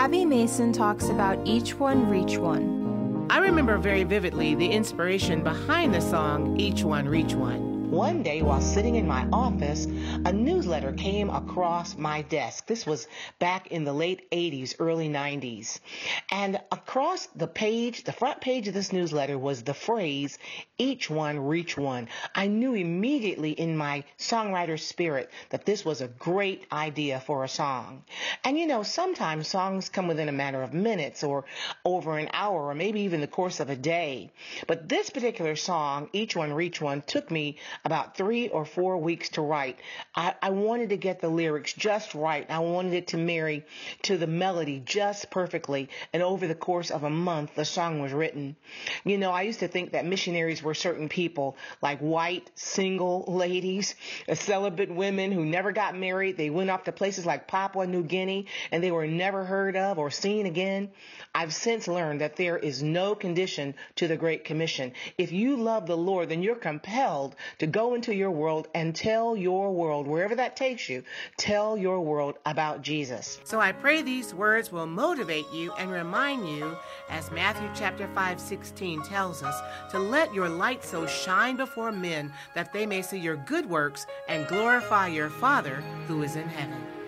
Abby Mason talks about Each One Reach One. I remember very vividly the inspiration behind the song, Each One Reach One. One day, while sitting in my office, a newsletter came across my desk. This was back in the late 80s, early 90s. And across the page, the front page of this newsletter was the phrase, each one reach one. I knew immediately in my songwriter spirit that this was a great idea for a song. And you know, sometimes songs come within a matter of minutes or over an hour or maybe even the course of a day. But this particular song, Each One Reach One, took me about 3 or 4 weeks to write. I wanted to get the lyrics just right. I wanted it to marry to the melody just perfectly. And over the course of a month, the song was written. You know, I used to think that missionaries were certain people, like white, single ladies, celibate women who never got married. They went off to places like Papua New Guinea, and they were never heard of or seen again. I've since learned that there is no condition to the Great Commission. If you love the Lord, then you're compelled to go into your world and tell your world, wherever that takes you, tell your world about Jesus. So I pray these words will motivate you and remind you, as Matthew chapter 5:16 tells us, to let your light so shine before men that they may see your good works and glorify your Father who is in heaven.